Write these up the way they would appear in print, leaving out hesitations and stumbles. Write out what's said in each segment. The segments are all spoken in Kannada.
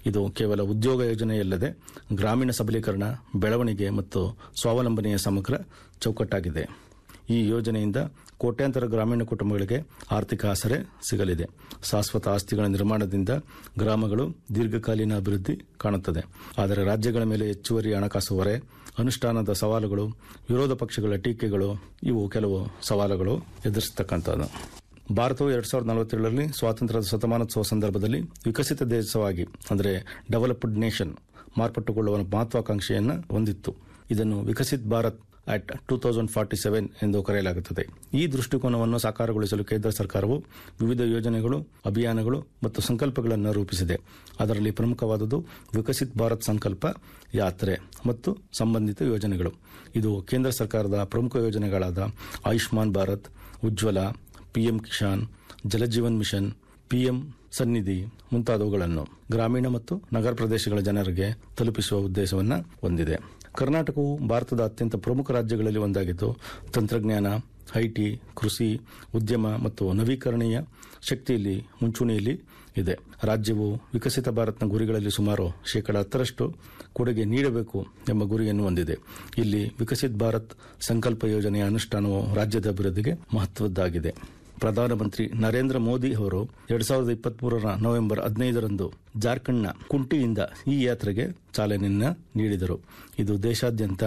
ಇದು ಕೇವಲ ಉದ್ಯೋಗ ಯೋಜನೆಯಲ್ಲದೆ ಗ್ರಾಮೀಣ ಸಬಲೀಕರಣ, ಬೆಳವಣಿಗೆ ಮತ್ತು ಸ್ವಾವಲಂಬನೆಯ ಸಮಗ್ರ ಚೌಕಟ್ಟಾಗಿದೆ. ಈ ಯೋಜನೆಯಿಂದ ಕೋಟ್ಯಾಂತರ ಗ್ರಾಮೀಣ ಕುಟುಂಬಗಳಿಗೆ ಆರ್ಥಿಕ ಆಸರೆ ಸಿಗಲಿದೆ. ಶಾಶ್ವತ ಆಸ್ತಿಗಳ ನಿರ್ಮಾಣದಿಂದ ಗ್ರಾಮಗಳು ದೀರ್ಘಕಾಲೀನ ಅಭಿವೃದ್ಧಿ ಕಾಣುತ್ತದೆ. ಆದರೆ ರಾಜ್ಯಗಳ ಮೇಲೆ ಹೆಚ್ಚುವರಿ ಹಣಕಾಸು ಹೊರೆ, ಅನುಷ್ಠಾನದ ಸವಾಲುಗಳು, ವಿರೋಧ ಪಕ್ಷಗಳ ಟೀಕೆಗಳು ಇವು ಕೆಲವು ಸವಾಲುಗಳು ಎದುರಿಸತಕ್ಕಂಥದ್ದು. ಭಾರತವು 2047ರಲ್ಲಿ ಸ್ವಾತಂತ್ರ್ಯದ ಶತಮಾನೋತ್ಸವ ಸಂದರ್ಭದಲ್ಲಿ ವಿಕಸಿತ ದೇಶವಾಗಿ ಅಂದರೆ ಡೆವಲಪ್ಡ್ ನೇಷನ್ ಮಾರ್ಪಟ್ಟುಕೊಳ್ಳುವ ಮಹತ್ವಾಕಾಂಕ್ಷೆಯನ್ನು ಹೊಂದಿತ್ತು. ಇದನ್ನು ವಿಕಸಿತ್ ಭಾರತ್ ಅಟ್ 2047 ಎಂದು ಕರೆಯಲಾಗುತ್ತದೆ. ಈ ದೃಷ್ಟಿಕೋನವನ್ನು ಸಾಕಾರಗೊಳಿಸಲು ಕೇಂದ್ರ ಸರ್ಕಾರವು ವಿವಿಧ ಯೋಜನೆಗಳು, ಅಭಿಯಾನಗಳು ಮತ್ತು ಸಂಕಲ್ಪಗಳನ್ನು ರೂಪಿಸಿದೆ. ಅದರಲ್ಲಿ ಪ್ರಮುಖವಾದುದು ವಿಕಸಿತ್ ಭಾರತ್ ಸಂಕಲ್ಪ ಯಾತ್ರೆ ಮತ್ತು ಸಂಬಂಧಿತ ಯೋಜನೆಗಳು. ಇದು ಕೇಂದ್ರ ಸರ್ಕಾರದ ಪ್ರಮುಖ ಯೋಜನೆಗಳಾದ ಆಯುಷ್ಮಾನ್ ಭಾರತ್, ಉಜ್ವಲ, PM Kisan, Jal Jeevan mission, PM ಸನ್ನಿಧಿ ಮುಂತಾದವುಗಳನ್ನು ಗ್ರಾಮೀಣ ಮತ್ತು ನಗರ ಪ್ರದೇಶಗಳ ಜನರಿಗೆ ತಲುಪಿಸುವ ಉದ್ದೇಶವನ್ನು ಹೊಂದಿದೆ. ಕರ್ನಾಟಕವು ಭಾರತದ ಅತ್ಯಂತ ಪ್ರಮುಖ ರಾಜ್ಯಗಳಲ್ಲಿ ಒಂದಾಗಿದ್ದು ತಂತ್ರಜ್ಞಾನ, ಐಟಿ, ಕೃಷಿ, ಉದ್ಯಮ ಮತ್ತು ನವೀಕರಣೀಯ ಶಕ್ತಿಯಲ್ಲಿ ಮುಂಚೂಣಿಯಲ್ಲಿ ಇದೆ. ರಾಜ್ಯವು ವಿಕಸಿತ ಭಾರತ್ನ ಗುರಿಗಳಲ್ಲಿ ಸುಮಾರು 10% ಕೊಡುಗೆ ನೀಡಬೇಕು ಎಂಬ ಗುರಿಯನ್ನು ಹೊಂದಿದೆ. ಇಲ್ಲಿ ವಿಕಸಿತ್ ಭಾರತ್ ಸಂಕಲ್ಪ ಯೋಜನೆಯ ಅನುಷ್ಠಾನವು ರಾಜ್ಯದ ಅಭಿವೃದ್ಧಿಗೆ ಮಹತ್ವದ್ದಾಗಿದೆ. ಪ್ರಧಾನಮಂತ್ರಿ ನರೇಂದ್ರ ಮೋದಿ ಅವರು 2023 ನವೆಂಬರ್ 15ರಂದು ಜಾರ್ಖಂಡ್ನ ಕುಂಟಿಯಿಂದ ಈ ಯಾತ್ರೆಗೆ ಚಾಲನೆಯನ್ನು ನೀಡಿದರು. ಇದು ದೇಶಾದ್ಯಂತ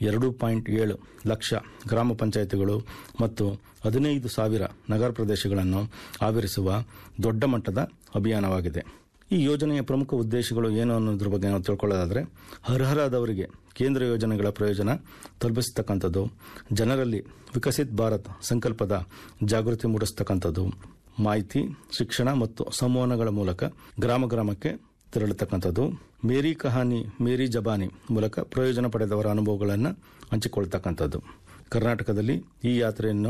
2.7 ಲಕ್ಷ ಗ್ರಾಮ ಪಂಚಾಯಿತಿಗಳು ಮತ್ತು 15,000 ನಗರ ಪ್ರದೇಶಗಳನ್ನು ಆವರಿಸುವ ದೊಡ್ಡ ಮಟ್ಟದ ಅಭಿಯಾನವಾಗಿದೆ. ಈ ಯೋಜನೆಯ ಪ್ರಮುಖ ಉದ್ದೇಶಗಳು ಏನು ಅನ್ನೋದ್ರ ಬಗ್ಗೆ ನಾವು ತಿಳ್ಕೊಳ್ಳೋದಾದರೆ, ಅರ್ಹರಾದವರಿಗೆ ಕೇಂದ್ರ ಯೋಜನೆಗಳ ಪ್ರಯೋಜನ ತಲುಪಿಸತಕ್ಕಂಥದ್ದು, ಜನರಲ್ಲಿ ವಿಕಸಿತ್ ಭಾರತ್ ಸಂಕಲ್ಪದ ಜಾಗೃತಿ ಮೂಡಿಸತಕ್ಕಂಥದ್ದು, ಮಾಹಿತಿ, ಶಿಕ್ಷಣ ಮತ್ತು ಸಂವಹನಗಳ ಮೂಲಕ ಗ್ರಾಮಕ್ಕೆ ತೆರಳತಕ್ಕಂಥದ್ದು, ಮೇರಿ ಕಹಾನಿ ಮೇರಿ ಜಬಾನಿ ಮೂಲಕ ಪ್ರಯೋಜನ ಪಡೆದವರ ಅನುಭವಗಳನ್ನು ಹಂಚಿಕೊಳ್ತಕ್ಕಂಥದ್ದು. ಕರ್ನಾಟಕದಲ್ಲಿ ಈ ಯಾತ್ರೆಯನ್ನು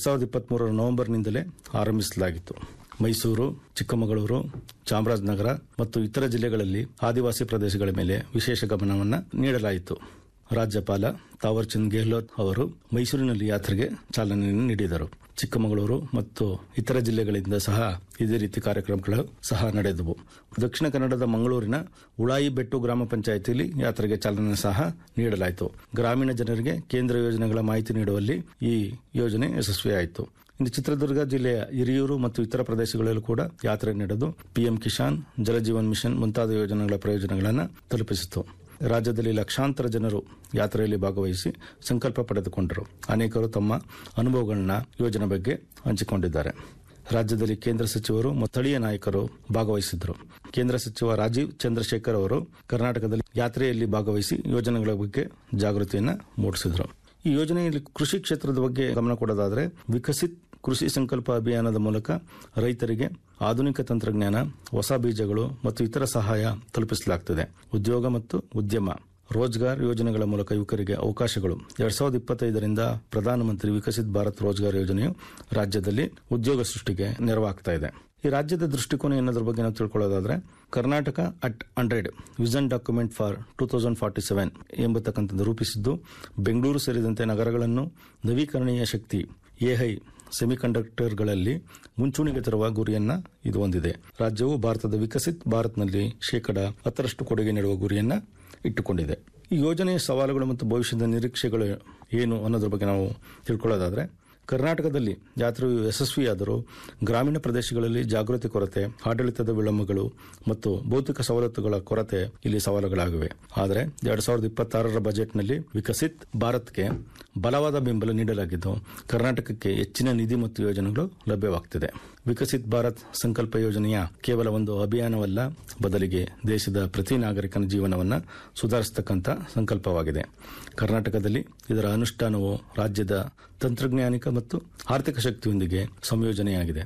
2023 ನವೆಂಬರ್ನಿಂದಲೇ ಆರಂಭಿಸಲಾಗಿತ್ತು. ಮೈಸೂರು, ಚಿಕ್ಕಮಗಳೂರು, ಚಾಮರಾಜನಗರ ಮತ್ತು ಇತರ ಜಿಲ್ಲೆಗಳಲ್ಲಿ ಆದಿವಾಸಿ ಪ್ರದೇಶಗಳ ಮೇಲೆ ವಿಶೇಷ ಗಮನವನ್ನು ನೀಡಲಾಯಿತು. ರಾಜ್ಯಪಾಲ ತಾವರ್ಚಂದ್ ಗೆಹ್ಲೋಟ್ ಅವರು ಮೈಸೂರಿನಲ್ಲಿ ಯಾತ್ರೆಗೆ ಚಾಲನೆಯನ್ನು ನೀಡಿದರು. ಚಿಕ್ಕಮಗಳೂರು ಮತ್ತು ಇತರ ಜಿಲ್ಲೆಗಳಿಂದ ಸಹ ಇದೇ ರೀತಿ ಕಾರ್ಯಕ್ರಮಗಳು ಸಹ ನಡೆದವು. ದಕ್ಷಿಣ ಕನ್ನಡದ ಮಂಗಳೂರಿನ ಉಳಾಯಿ ಬೆಟ್ಟು ಗ್ರಾಮ ಪಂಚಾಯಿತಿಯಲ್ಲಿ ಯಾತ್ರೆಗೆ ಚಾಲನೆ ಸಹ ನೀಡಲಾಯಿತು. ಗ್ರಾಮೀಣ ಜನರಿಗೆ ಕೇಂದ್ರ ಯೋಜನೆಗಳ ಮಾಹಿತಿ ನೀಡುವಲ್ಲಿ ಈ ಯೋಜನೆ ಯಶಸ್ವಿಯಾಯಿತು. ಇನ್ನು ಚಿತ್ರದುರ್ಗ ಜಿಲ್ಲೆಯ ಹಿರಿಯೂರು ಮತ್ತು ಇತರ ಪ್ರದೇಶಗಳಲ್ಲೂ ಕೂಡ ಯಾತ್ರೆ ನಡೆದು ಪಿಎಂ ಕಿಸಾನ್, ಜಲಜೀವನ್ ಮಿಷನ್ ಮುಂತಾದ ಯೋಜನೆಗಳ ಪ್ರಯೋಜನಗಳನ್ನು ತಲುಪಿಸಿತು. ರಾಜ್ಯದಲ್ಲಿ ಲಕ್ಷಾಂತರ ಜನರು ಯಾತ್ರೆಯಲ್ಲಿ ಭಾಗವಹಿಸಿ ಸಂಕಲ್ಪ ಪಡೆದುಕೊಂಡರು. ಅನೇಕರು ತಮ್ಮ ಅನುಭವಗಳನ್ನ ಯೋಜನೆ ಬಗ್ಗೆ ಹಂಚಿಕೊಂಡಿದ್ದಾರೆ. ರಾಜ್ಯದಲ್ಲಿ ಕೇಂದ್ರ ಸಚಿವರು ಮತ್ತು ಸ್ಥಳೀಯ ನಾಯಕರು ಭಾಗವಹಿಸಿದ್ದರು. ಕೇಂದ್ರ ಸಚಿವ ರಾಜೀವ್ ಚಂದ್ರಶೇಖರ್ ಅವರು ಕರ್ನಾಟಕದಲ್ಲಿ ಯಾತ್ರೆಯಲ್ಲಿ ಭಾಗವಹಿಸಿ ಯೋಜನೆಗಳ ಬಗ್ಗೆ ಜಾಗೃತಿಯನ್ನು ಮೂಡಿಸಿದರು. ಈ ಯೋಜನೆಯಲ್ಲಿ ಕೃಷಿ ಕ್ಷೇತ್ರದ ಬಗ್ಗೆ ಗಮನ ಕೊಡೋದಾದರೆ, ವಿಕಸಿತ್ ಕೃಷಿ ಸಂಕಲ್ಪ ಅಭಿಯಾನದ ಮೂಲಕ ರೈತರಿಗೆ ಆಧುನಿಕ ತಂತ್ರಜ್ಞಾನ, ಹೊಸ ಬೀಜಗಳು ಮತ್ತು ಇತರ ಸಹಾಯ ತಲುಪಿಸಲಾಗುತ್ತದೆ. ಉದ್ಯೋಗ ಮತ್ತು ಉದ್ಯಮ ರೋಜ್ಗಾರ್ ಯೋಜನೆಗಳ ಮೂಲಕ ಯುವಕರಿಗೆ ಅವಕಾಶಗಳು. 2025ರಿಂದ ಪ್ರಧಾನಮಂತ್ರಿ ವಿಕಸಿತ್ ಭಾರತ್ ರೋಜ್ಗಾರ್ ಯೋಜನೆಯು ರಾಜ್ಯದಲ್ಲಿ ಉದ್ಯೋಗ ಸೃಷ್ಟಿಗೆ ನೆರವಾಗ್ತಾ ಇದೆ. ಈ ರಾಜ್ಯದ ದೃಷ್ಟಿಕೋನ ಏನದ್ರ ಬಗ್ಗೆ ನಾವು ತಿಳ್ಕೊಳ್ಳೋದಾದ್ರೆ, Karnataka at 100 vision document for 2047 ಎಂಬತಕ್ಕಂಥದ್ದು ರೂಪಿಸಿದ್ದು, ಬೆಂಗಳೂರು ಸೇರಿದಂತೆ ನಗರಗಳನ್ನು ನವೀಕರಣೀಯ ಶಕ್ತಿ ಎಐ ಸೆಮಿಕಂಡಕ್ಟರ್ಗಳಲ್ಲಿ ಮುಂಚೂಣಿಗೆ ತರುವ ಗುರಿಯನ್ನ ಇದು ಹೊಂದಿದೆ. ರಾಜ್ಯವು ಭಾರತದ ವಿಕಸಿತ್ ಭಾರತ್ನಲ್ಲಿ 10% ಕೊಡುಗೆ ನೀಡುವ ಗುರಿಯನ್ನ ಇಟ್ಟುಕೊಂಡಿದೆ. ಈ ಯೋಜನೆಯ ಸವಾಲುಗಳು ಮತ್ತು ಭವಿಷ್ಯದ ನಿರೀಕ್ಷೆಗಳು ಏನು ಅನ್ನೋದ್ರ ಬಗ್ಗೆ ನಾವು ತಿಳ್ಕೊಳ್ಳೋದಾದ್ರೆ, ಕರ್ನಾಟಕದಲ್ಲಿ ಯಾತ್ರೆಯು ಯಶಸ್ವಿಯಾದರೂ ಗ್ರಾಮೀಣ ಪ್ರದೇಶಗಳಲ್ಲಿ ಜಾಗೃತಿ ಕೊರತೆ, ಆಡಳಿತದ ವಿಳಂಬಗಳು ಮತ್ತು ಭೌತಿಕ ಸವಲತ್ತುಗಳ ಕೊರತೆ ಇಲ್ಲಿ ಸವಾಲುಗಳಾಗಿವೆ. ಆದರೆ 2026ರ ಬಜೆಟ್ನಲ್ಲಿ ವಿಕಸಿತ್ ಭಾರತ್ಗೆ ಬಲವಾದ ಬೆಂಬಲ ನೀಡಲಾಗಿದ್ದು, ಕರ್ನಾಟಕಕ್ಕೆ ಹೆಚ್ಚಿನ ನಿಧಿ ಮತ್ತು ಯೋಜನೆಗಳು ಲಭ್ಯವಾಗುತ್ತಿದೆ. ವಿಕಸಿತ್ ಭಾರತ್ ಸಂಕಲ್ಪ ಯೋಜನೆಯ ಕೇವಲ ಒಂದು ಅಭಿಯಾನವಲ್ಲ, ಬದಲಿಗೆ ದೇಶದ ಪ್ರತಿ ನಾಗರಿಕನ ಜೀವನವನ್ನು ಸುಧಾರಿಸತಕ್ಕಂಥ ಸಂಕಲ್ಪವಾಗಿದೆ. ಕರ್ನಾಟಕದಲ್ಲಿ ಇದರ ಅನುಷ್ಠಾನವು ರಾಜ್ಯದ ತಂತ್ರಜ್ಞಾನಿಕ ಮತ್ತು ಆರ್ಥಿಕ ಶಕ್ತಿಯೊಂದಿಗೆ ಸಂಯೋಜನೆಯಾಗಿದೆ.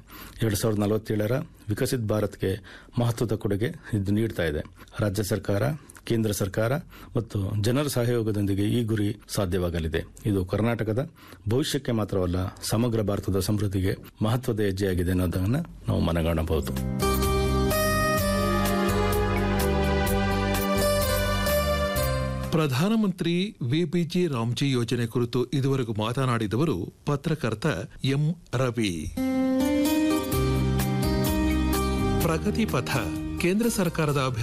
2047ರ ವಿಕಸಿತ್ ಭಾರತ್ಗೆ ಮಹತ್ವದ ಕೊಡುಗೆ ಇದು ನೀಡ್ತಾ ಇದೆ. ರಾಜ್ಯ ಸರ್ಕಾರ, ಕೇಂದ್ರ ಸರ್ಕಾರ ಮತ್ತು ಜನರ ಸಹಯೋಗದೊಂದಿಗೆ ಈ ಗುರಿ ಸಾಧ್ಯವಾಗಲಿದೆ. ಇದು ಕರ್ನಾಟಕದ ಭವಿಷ್ಯಕ್ಕೆ ಮಾತ್ರವಲ್ಲ, ಸಮಗ್ರ ಭಾರತದ ಸಮೃದ್ಧಿಗೆ ಮಹತ್ವದ ಹೆಜ್ಜೆಯಾಗಿದೆ ಅನ್ನೋದನ್ನು ನಾವು ಮನಗಾಣಬಹುದು. ಪ್ರಧಾನಮಂತ್ರಿ ವಿಬಿಜಿ ರಾಮ್ಜಿ ಯೋಜನೆ ಕುರಿತು ಇದುವರೆಗೂ ಮಾತನಾಡಿದವರು ಪತ್ರಕರ್ತ ಎಂ ರವಿ. ಪ್ರಗತಿ ಪಥ ಕೇಂದ್ರ ಸರ್ಕಾರದ